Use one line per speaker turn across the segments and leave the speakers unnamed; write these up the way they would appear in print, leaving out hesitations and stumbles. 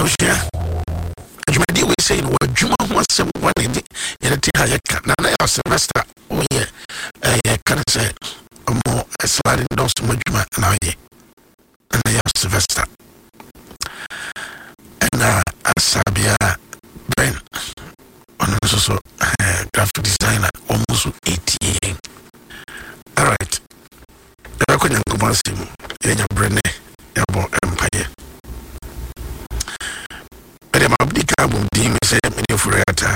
Abusia. Adwumadi we say no adwuma ho asem one dey yɛte ha yɛka na na semester oh yeah can say more sliding doors to adwuma na yɛ na yɛ semester and asabia Ben on so graphic designer almost 80. All right. I couldn't go on sim. Yenya Brene, Yabo Empire. But I'm up the carbon team, say, many for Rata.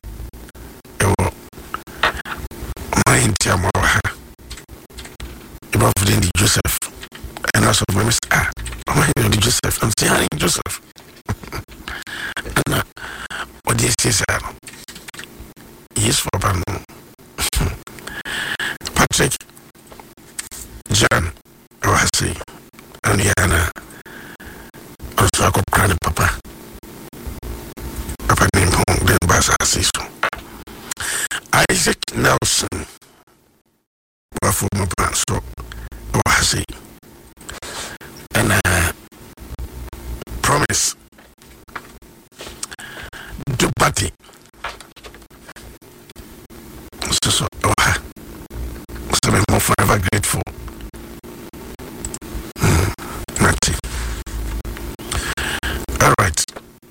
My intiamaha. Above the Joseph. And also, my Miss my Joseph. I'm saying Joseph. And what do you say, sir? Yes, for Pano. Patrick John Owasi and Yana also I could cry Papa named Hong then Basa Siso Isaac Nelson former pastor Owasi and Promise Dubati so I'm forever grateful. Matty. All right.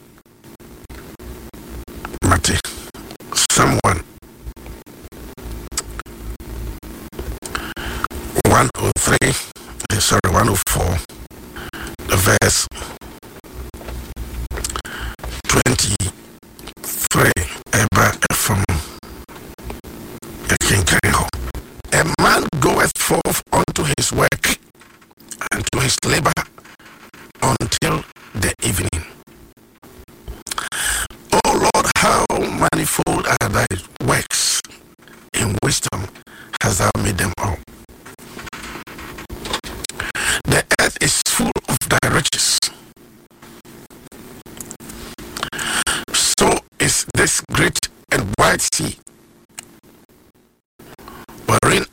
Matty. Someone 103, 104, the verse 23 from King Kariho. A man goeth forth unto his work and to his labor until the evening. O Lord, how manifold are thy works! In wisdom hast thou made them all. The earth is full of thy riches. So is this great and wide sea